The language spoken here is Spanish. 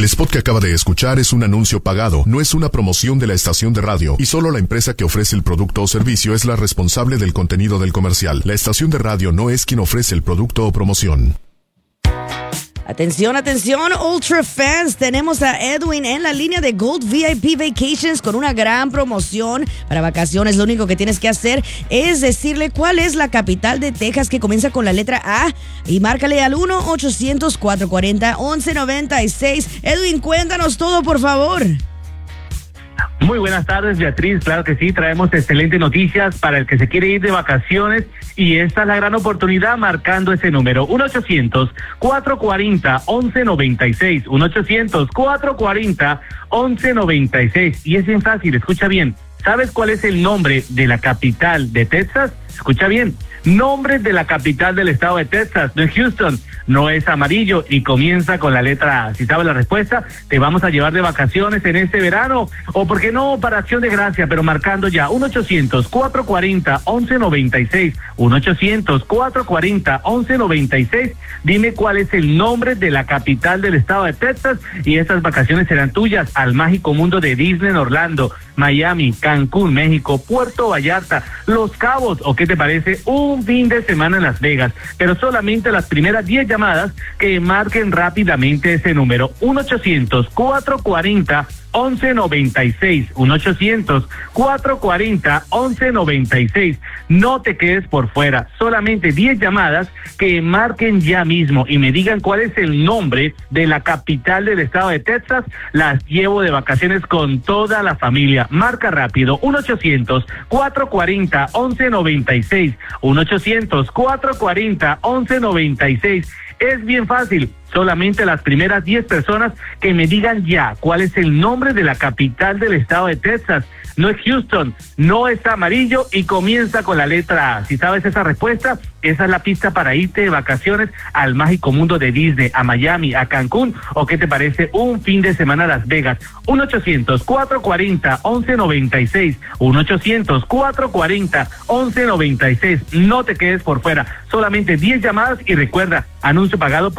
El spot que acaba de escuchar es un anuncio pagado, no es una promoción de la estación de radio, y solo la empresa que ofrece el producto o servicio es la responsable del contenido del comercial. La estación de radio no es quien ofrece el producto o promoción. Atención, atención, Ultra Fans. Tenemos a Edwin en la línea de Gold VIP Vacations con una gran promoción para vacaciones. Lo único que tienes que hacer es decirle cuál es la capital de Texas que comienza con la letra A y márcale al 1-800-440-1196. Edwin, cuéntanos todo, por favor. Muy buenas tardes, Beatriz. Claro que sí, traemos excelentes noticias para el que se quiere ir de vacaciones y esta es la gran oportunidad marcando ese número. 1-800-440-1196. 1-800-440-1196. Y es bien fácil, escucha bien. ¿Sabes cuál es el nombre de la capital de Texas? Escucha bien. Nombre de la capital del estado de Texas. No es Houston, no es amarillo y comienza con la letra A. Si sabes la respuesta, te vamos a llevar de vacaciones en este verano o, ¿por qué no, para Acción de Gracia? Pero marcando ya 1-800-440-1196. 1-800-440-1196. Dime cuál es el nombre de la capital del estado de Texas y estas vacaciones serán tuyas al mágico mundo de Disney en Orlando, Miami, Cancún, México, Puerto Vallarta, Los Cabos, o ¿qué te parece? Un fin de semana en Las Vegas, pero solamente las primeras 10 llamadas que marquen rápidamente ese número. 1-800-440-1196. 1-800-440-1196. No te quedes por fuera, solamente 10 llamadas que marquen ya mismo y me digan cuál es el nombre de la capital del estado de Texas. Las llevo de vacaciones con toda la familia. Marca rápido, 1-800-440-1196. 1-800-440-1196. Es bien fácil, solamente las primeras 10 personas que me digan ya cuál es el nombre de la capital del estado de Texas. No es Houston, no es amarillo y comienza con la letra A. Si sabes esa respuesta, esa es la pista para irte de vacaciones al mágico mundo de Disney, a Miami, a Cancún, o ¿qué te parece? Un fin de semana a Las Vegas. 1-800-440-1196. 1-800-440-1196. No te quedes por fuera. Solamente 10 llamadas y recuerda, anuncio pagado por